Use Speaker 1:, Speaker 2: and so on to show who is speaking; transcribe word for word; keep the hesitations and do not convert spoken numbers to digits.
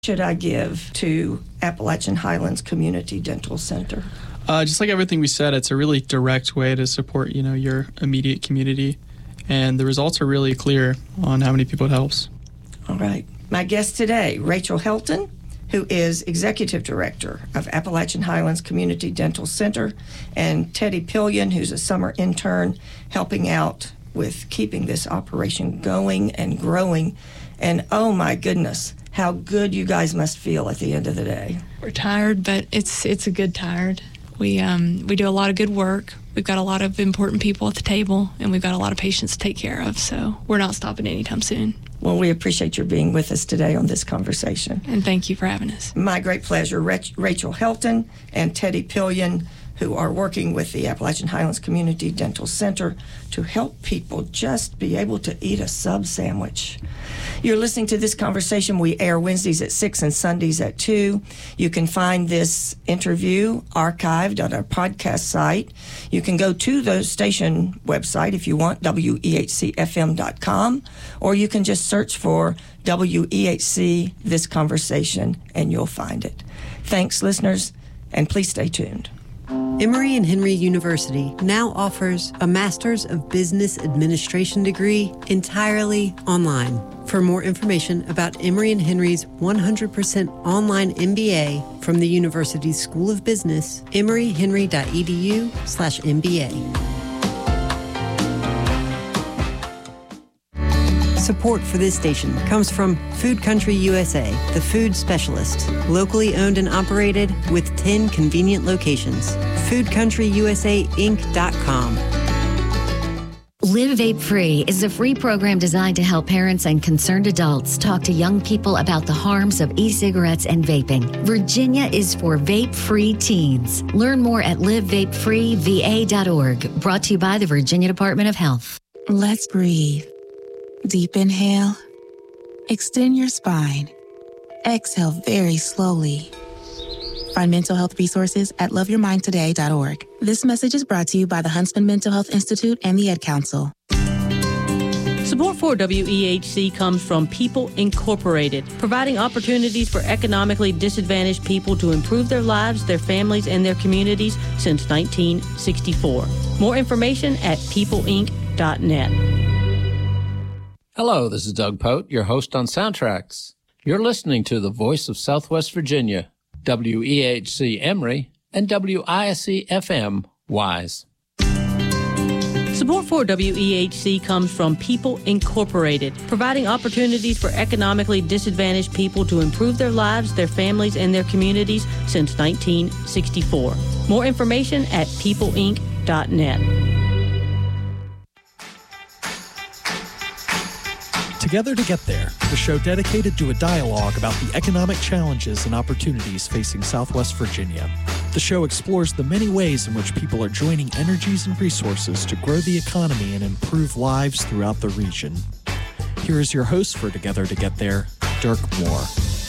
Speaker 1: should I give to Appalachian Highlands Community Dental Center?
Speaker 2: Uh, just like everything we said, it's a really direct way to support, you know, your immediate community, and the results are really clear on how many people it helps.
Speaker 1: All right. My guest today, Rachel Helton, who is Executive Director of Appalachian Highlands Community Dental Center, and Teddy Pillion, who's a summer intern helping out with keeping this operation going and growing. And oh my goodness, how good you guys must feel at the end of the day.
Speaker 3: We're tired, but it's it's a good tired. We um we do a lot of good work. We've got a lot of important people at the table, and we've got a lot of patients to take care of, so we're not stopping anytime soon.
Speaker 1: Well, we appreciate your being with us today on this conversation.
Speaker 3: And thank you for having us.
Speaker 1: My great pleasure. Rach- Rachel Helton and Teddy Pillion, who are working with the Appalachian Highlands Community Dental Center to help people just be able to eat a sub sandwich. You're listening to this conversation. We air Wednesdays at six and Sundays at two. You can find this interview archived on our podcast site. You can go to the station website if you want, W E H C F M dot com, or you can just search for W E H C This Conversation and you'll find it. Thanks, listeners, and please stay tuned.
Speaker 4: Emory and Henry University now offers a Master's of Business Administration degree entirely online. For more information about Emory and Henry's one hundred percent online M B A from the university's School of Business, emory henry dot e d u slash M B A. Support for this station comes from Food Country U S A, the food specialist, locally owned and operated with ten convenient locations. food country u s a inc dot com.
Speaker 5: Live Vape Free is a free program designed to help parents and concerned adults talk to young people about the harms of e-cigarettes and vaping. Virginia is for vape-free teens. Learn more at live vape free v a dot org. Brought to you by the Virginia Department of Health.
Speaker 6: Let's breathe. Deep inhale. Extend your spine. Exhale very slowly. Find mental health resources at love your mind today dot org. This message is brought to you by the Huntsman Mental Health Institute and the Ad Council.
Speaker 7: Support for W E H C comes from People Incorporated, providing opportunities for economically disadvantaged people to improve their lives, their families, and their communities since nineteen sixty-four. More information at people inc dot net.
Speaker 8: Hello, this is Doug Pote, your host on Soundtracks. You're listening to the voice of Southwest Virginia, W E H C Emory, and W I S C F M Wise.
Speaker 7: Support for W E H C comes from People Incorporated, providing opportunities for economically disadvantaged people to improve their lives, their families, and their communities since nineteen sixty-four. More information at people inc dot net.
Speaker 9: Together to Get There, the show dedicated to a dialogue about the economic challenges and opportunities facing Southwest Virginia. The show explores the many ways in which people are joining energies and resources to grow the economy and improve lives throughout the region. Here is your host for Together to Get There, Dirk Moore.